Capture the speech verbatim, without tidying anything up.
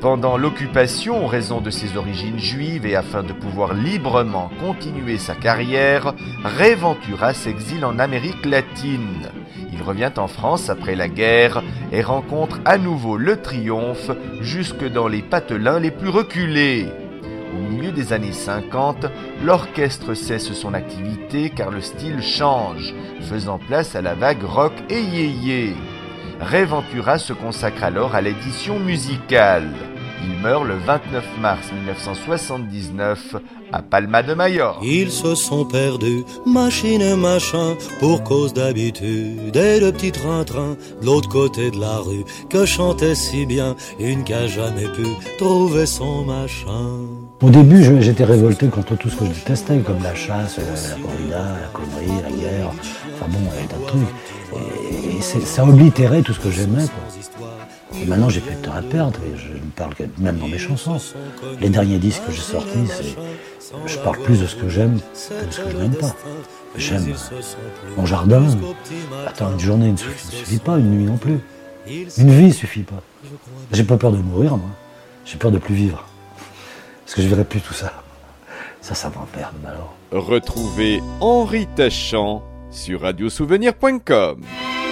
Pendant l'occupation, en raison de ses origines juives et afin de pouvoir librement continuer sa carrière, Ray Ventura s'exile en Amérique latine. Il revient en France après la guerre et rencontre à nouveau le triomphe jusque dans les patelins les plus reculés. Au milieu des années cinquante, l'orchestre cesse son activité car le style change, faisant place à la vague rock et yéyé. Ray Ventura se consacre alors à l'édition musicale. Il meurt le vingt-neuf mars mille neuf cent soixante-dix-neuf à Palma de Mallorca. Ils se sont perdus, machine et machin, pour cause d'habitude et de petits train-train de l'autre côté de la rue, que chantait si bien une qui a jamais pu trouver son machin. Au début, j'étais révolté contre tout ce que je détestais, comme la chasse, la corrida, la connerie, la guerre, enfin bon, il y avait tas de trucs. Et, et ça oblitérait tout ce que j'aimais, quoi. Et maintenant, j'ai plus de temps à perdre, et je ne parle que même dans mes chansons. Les derniers disques que j'ai sortis, c'est, je parle plus de ce que j'aime que de ce que je n'aime pas. J'aime mon jardin. Attends, une journée ne suffit pas, une nuit non plus. Une vie ne suffit pas. J'ai pas peur de mourir, moi. J'ai peur de plus vivre. Parce que je verrai plus tout ça. Ça, ça m'emmerde, alors. Retrouvez Henri Tachant sur radio souvenir point com.